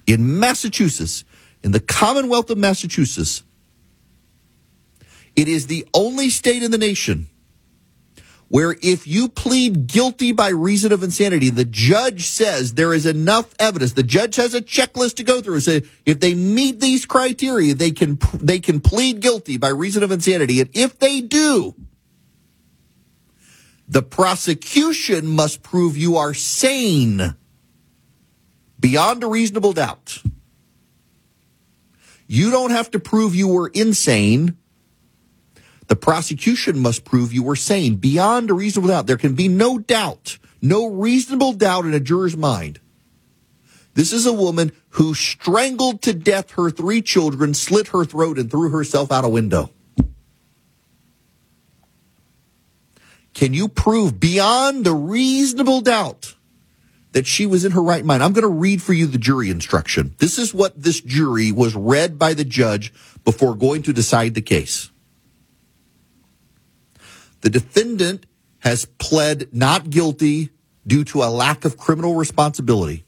in Massachusetts, in the Commonwealth of Massachusetts, it is the only state in the nation where if you plead guilty by reason of insanity, the judge says there is enough evidence. The judge has a checklist to go through and say if they meet these criteria, they can plead guilty by reason of insanity. And if they do, the prosecution must prove you are sane beyond a reasonable doubt. You don't have to prove you were insane. The prosecution must prove you were sane beyond a reasonable doubt. There can be no doubt, no reasonable doubt in a juror's mind. This is a woman who strangled to death her 3 children, slit her throat, and threw herself out a window. Can you prove beyond a reasonable doubt that she was in her right mind? I'm going to read for you the jury instruction. This is what this jury was read by the judge before going to decide the case. The defendant has pled not guilty due to a lack of criminal responsibility.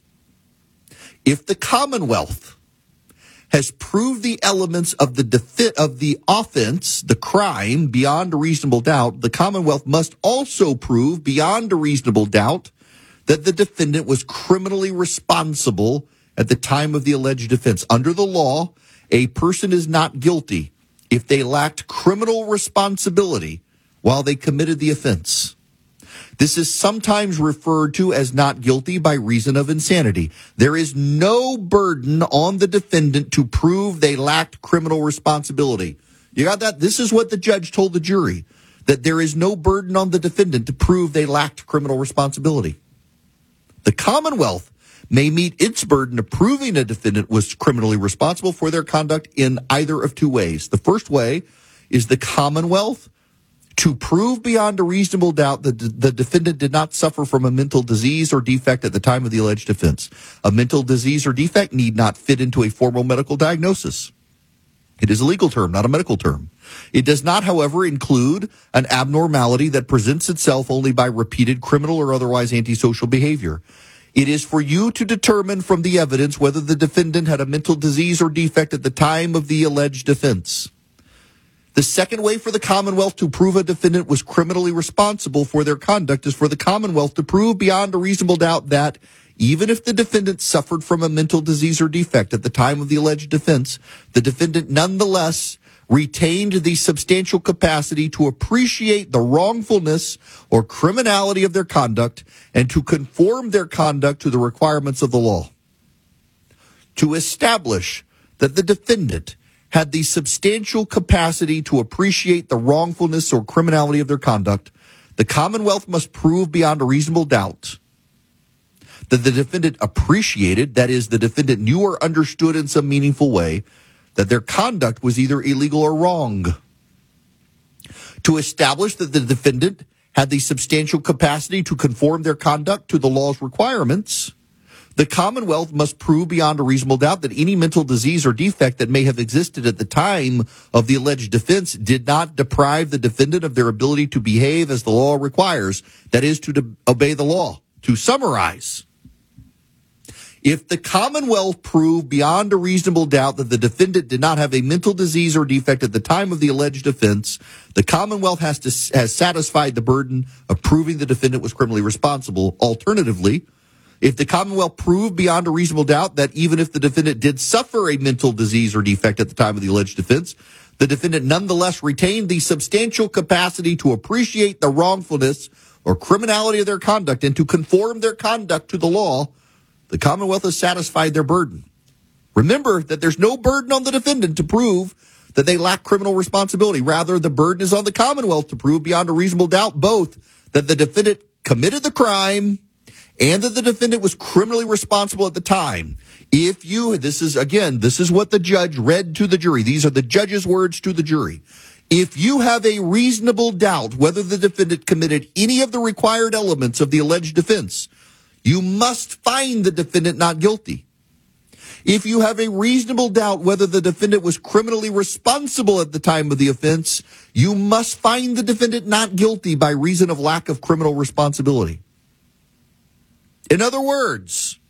If the Commonwealth has proved the elements of the offense, the crime, beyond a reasonable doubt, the Commonwealth must also prove beyond a reasonable doubt that the defendant was criminally responsible at the time of the alleged offense. Under the law, a person is not guilty if they lacked criminal responsibility while they committed the offense. This is sometimes referred to as not guilty by reason of insanity. There is no burden on the defendant to prove they lacked criminal responsibility. You got that? This is what the judge told the jury, that there is no burden on the defendant to prove they lacked criminal responsibility. The Commonwealth may meet its burden of proving a defendant was criminally responsible for their conduct in either of 2 ways. The first way is the Commonwealth to prove beyond a reasonable doubt that the defendant did not suffer from a mental disease or defect at the time of the alleged offense. A mental disease or defect need not fit into a formal medical diagnosis. It is a legal term, not a medical term. It does not, however, include an abnormality that presents itself only by repeated criminal or otherwise antisocial behavior. It is for you to determine from the evidence whether the defendant had a mental disease or defect at the time of the alleged offense. The second way for the Commonwealth to prove a defendant was criminally responsible for their conduct is for the Commonwealth to prove beyond a reasonable doubt that even if the defendant suffered from a mental disease or defect at the time of the alleged offense, the defendant nonetheless retained the substantial capacity to appreciate the wrongfulness or criminality of their conduct and to conform their conduct to the requirements of the law. To establish that the defendant had the substantial capacity to appreciate the wrongfulness or criminality of their conduct, the Commonwealth must prove beyond a reasonable doubt that the defendant appreciated, that is, the defendant knew or understood in some meaningful way, that their conduct was either illegal or wrong. To establish that the defendant had the substantial capacity to conform their conduct to the law's requirements, the Commonwealth must prove beyond a reasonable doubt that any mental disease or defect that may have existed at the time of the alleged offense did not deprive the defendant of their ability to behave as the law requires, that is, to obey the law. To summarize, if the Commonwealth proved beyond a reasonable doubt that the defendant did not have a mental disease or defect at the time of the alleged offense, the Commonwealth has satisfied the burden of proving the defendant was criminally responsible. Alternatively, if the Commonwealth proved beyond a reasonable doubt that even if the defendant did suffer a mental disease or defect at the time of the alleged offense, the defendant nonetheless retained the substantial capacity to appreciate the wrongfulness or criminality of their conduct and to conform their conduct to the law, the Commonwealth has satisfied their burden. Remember that there's no burden on the defendant to prove that they lack criminal responsibility. Rather, the burden is on the Commonwealth to prove beyond a reasonable doubt both that the defendant committed the crime and that the defendant was criminally responsible at the time. This is what the judge read to the jury. These are the judge's words to the jury. If you have a reasonable doubt whether the defendant committed any of the required elements of the alleged offense, you must find the defendant not guilty. If you have a reasonable doubt whether the defendant was criminally responsible at the time of the offense, you must find the defendant not guilty by reason of lack of criminal responsibility. In other words,